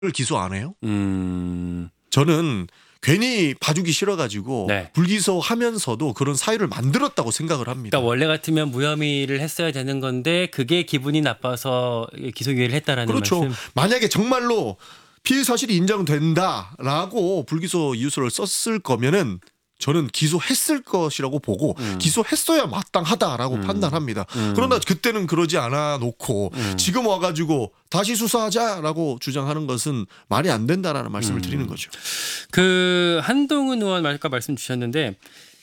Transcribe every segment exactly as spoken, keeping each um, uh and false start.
기소 안 해요? 음. 저는 괜히 봐주기 싫어가지고 네. 불기소하면서도 그런 사유를 만들었다고 생각을 합니다. 그러니까 원래 같으면 무혐의를 했어야 되는 건데 그게 기분이 나빠서 기소유예를 했다라는 그렇죠. 말씀. 만약에 정말로 피의 사실이 인정된다라고 불기소 이유서를 썼을 거면은 저는 기소했을 것이라고 보고 음. 기소했어야 마땅하다라고 음. 판단합니다. 음. 그러나 그때는 그러지 않아 놓고 음. 지금 와가지고 다시 수사하자라고 주장하는 것은 말이 안 된다라는 말씀을 음. 드리는 거죠. 그 한동훈 의원 아까 말씀 주셨는데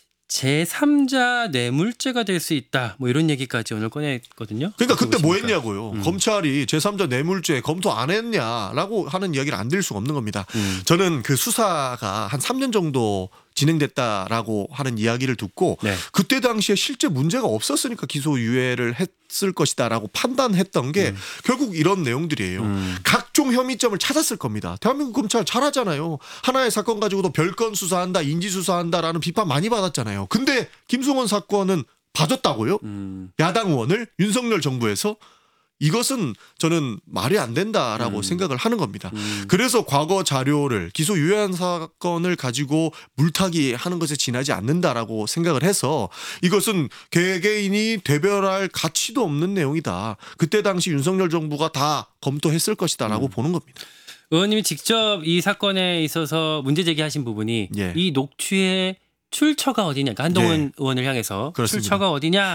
제삼자 뇌물죄가 될 수 있다. 뭐 이런 얘기까지 오늘 꺼냈거든요. 그러니까 어떻게 그때 뭐 보십니까? 했냐고요. 음. 검찰이 제삼자 뇌물죄 검토 안 했냐라고 하는 이야기를 안 드릴 수가 없는 겁니다. 음. 저는 그 수사가 한 삼 년 정도 진행됐다라고 하는 이야기를 듣고 네. 그때 당시에 실제 문제가 없었으니까 기소유예를 했을 것이다라고 판단했던 게 음. 결국 이런 내용들이에요. 음. 각종 혐의점을 찾았을 겁니다. 대한민국 검찰 잘하잖아요. 하나의 사건 가지고도 별건 수사한다, 인지 수사한다라는 비판 많이 받았잖아요. 근데 김승원 사건은 봐줬다고요? 음. 야당 의원을 윤석열 정부에서 이것은 저는 말이 안 된다라고 음. 생각을 하는 겁니다. 음. 그래서 과거 자료를 기소 유예한 사건을 가지고 물타기 하는 것에 지나지 않는다라고 생각을 해서 이것은 개개인이 대별할 가치도 없는 내용이다. 그때 당시 윤석열 정부가 다 검토했을 것이다라고 음. 보는 겁니다. 의원님이 직접 이 사건에 있어서 문제 제기하신 부분이 예. 이 녹취의 출처가 어디냐. 그러니까 한동훈 예. 의원을 향해서 그렇습니다. 출처가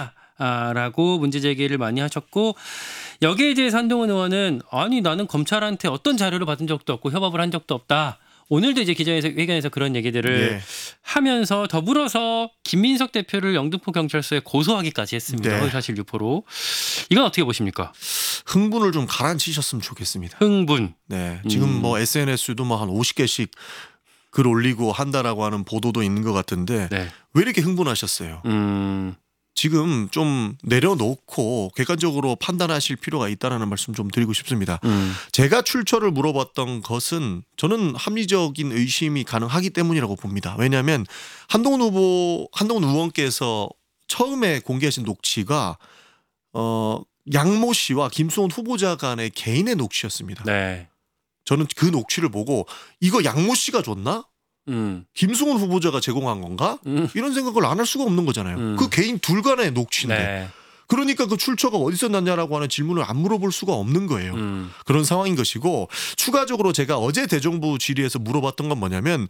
어디냐라고 문제 제기를 많이 하셨고 여기에 대해서 한동훈 의원은 아니 나는 검찰한테 어떤 자료를 받은 적도 없고 협업을 한 적도 없다. 오늘도 이제 기자회견에서 그런 얘기들을 예. 하면서 더불어서 김민석 대표를 영등포 경찰서에 고소하기까지 했습니다. 네. 허위사실 유포로. 이건 어떻게 보십니까? 흥분을 좀 가라앉히셨으면 좋겠습니다. 흥분. 네, 지금 음. 뭐 에스엔에스도 뭐 한 오십 개씩 글 올리고 한다라고 하는 보도도 있는 것 같은데 네. 왜 이렇게 흥분하셨어요? 음. 지금 좀 내려놓고 객관적으로 판단하실 필요가 있다라는 말씀 좀 드리고 싶습니다. 음. 제가 출처를 물어봤던 것은 저는 합리적인 의심이 가능하기 때문이라고 봅니다. 왜냐하면 한동훈 후보, 한동훈 의원께서 처음에 공개하신 녹취가 어, 양모 씨와 김수원 후보자 간의 개인의 녹취였습니다. 네. 저는 그 녹취를 보고 이거 양모 씨가 줬나? 음. 김승훈 후보자가 제공한 건가? 음. 이런 생각을 안 할 수가 없는 거잖아요. 음. 그 개인 둘 간의 녹취인데. 네. 그러니까 그 출처가 어디서 났냐라고 하는 질문을 안 물어볼 수가 없는 거예요. 음. 그런 상황인 것이고 추가적으로 제가 어제 대정부 질의에서 물어봤던 건 뭐냐면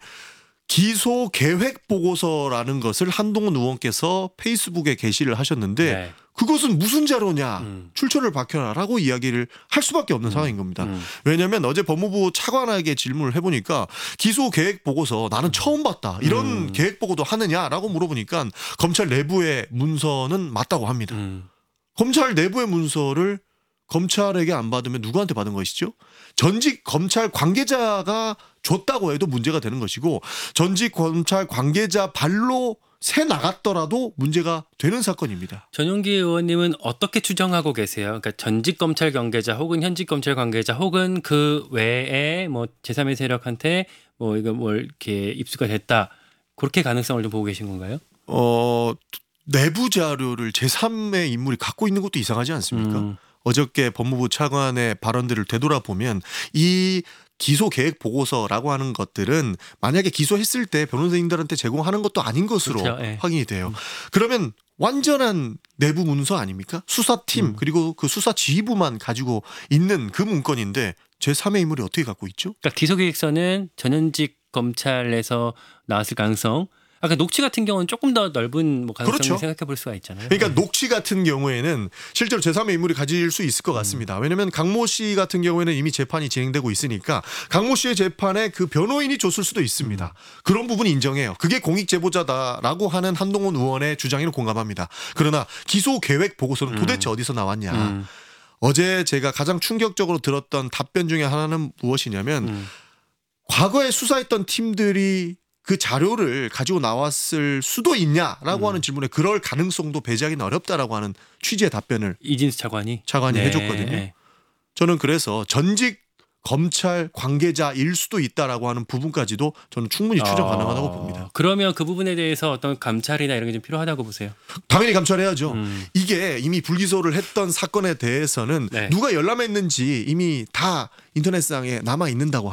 기소 계획 보고서라는 것을 한동훈 의원께서 페이스북에 게시를 하셨는데 네. 그것은 무슨 자료냐 음. 출처를 밝혀라라고 이야기를 할 수밖에 없는 상황인 겁니다. 음. 왜냐하면 어제 법무부 차관에게 질문을 해보니까 기소 계획 보고서 나는 처음 봤다. 이런 음. 계획 보고도 하느냐라고 물어보니까 검찰 내부의 문서는 맞다고 합니다. 음. 검찰 내부의 문서를 검찰에게 안 받으면 누구한테 받은 것이죠? 전직 검찰 관계자가 줬다고 해도 문제가 되는 것이고 전직 검찰 관계자 발로 새 나갔더라도 문제가 되는 사건입니다. 전용기 의원님은 어떻게 추정하고 계세요? 그러니까 전직 검찰 관계자 혹은 현직 검찰 관계자 혹은 그 외에 뭐 제삼의 세력한테 뭐 이거 뭘 이렇게 입수가 됐다. 그렇게 가능성을 좀 보고 계신 건가요? 어, 내부 자료를 제삼의 인물이 갖고 있는 것도 이상하지 않습니까? 음. 어저께 법무부 차관의 발언들을 되돌아보면 이 기소 계획 보고서라고 하는 것들은 만약에 기소했을 때 변호사님들한테 제공하는 것도 아닌 것으로 그렇죠. 예. 확인이 돼요. 음. 그러면 완전한 내부 문서 아닙니까? 수사팀 음. 그리고 그 수사 지휘부만 가지고 있는 그 문건인데 제삼의 인물이 어떻게 갖고 있죠? 그러니까 기소계획서는 전현직 검찰에서 나왔을 가능성. 아까 녹취 같은 경우는 조금 더 넓은 뭐 가능성을 그렇죠. 생각해 볼 수가 있잖아요. 그러니까 네. 녹취 같은 경우에는 실제로 제삼의 인물이 가질 수 있을 것 같습니다. 왜냐하면 강모 씨 같은 경우에는 이미 재판이 진행되고 있으니까 강모 씨의 재판에 그 변호인이 줬을 수도 있습니다. 그런 부분 인정해요. 그게 공익 제보자다라고 하는 한동훈 의원의 주장에는 공감합니다. 그러나 기소 계획 보고서는 도대체 어디서 나왔냐. 음. 어제 제가 가장 충격적으로 들었던 답변 중에 하나는 무엇이냐면 음. 과거에 수사했던 팀들이 그 자료를 가지고 나왔을 수도 있냐라고 음. 하는 질문에 그럴 가능성도 배제하기는 어렵다라고 하는 취지의 답변을 이진수 차관이 차관이 네. 해줬거든요. 저는 그래서 전직 검찰 관계자일 수도 있다라고 하는 부분까지도 저는 충분히 추정 가능하다고 봅니다. 그러면 그 부분에 대해서 어떤 감찰이나 이런 게 좀 필요하다고 보세요. 당연히 감찰해야죠. 음. 이게 이미 불기소를 했던 사건에 대해서는 네. 누가 열람했는지 이미 다 인터넷상에 남아 있는다고